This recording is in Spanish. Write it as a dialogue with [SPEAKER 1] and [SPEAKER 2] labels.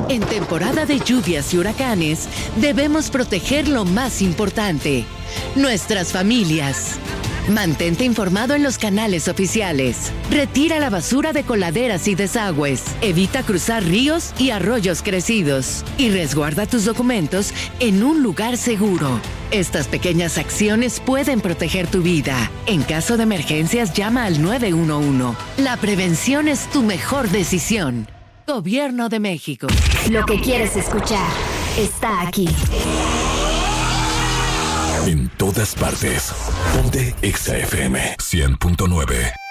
[SPEAKER 1] En temporada de lluvias y huracanes, debemos proteger lo más importante, nuestras familias. Mantente informado en los canales oficiales. Retira la basura de coladeras y desagües. Evita cruzar ríos y arroyos crecidos. Y resguarda tus documentos en un lugar seguro. Estas pequeñas acciones pueden proteger tu vida. En caso de emergencias, llama al 911. La prevención es tu mejor decisión. Gobierno de México.
[SPEAKER 2] Lo que quieres escuchar está aquí.
[SPEAKER 3] En todas partes. Ponte Exa FM 100.9.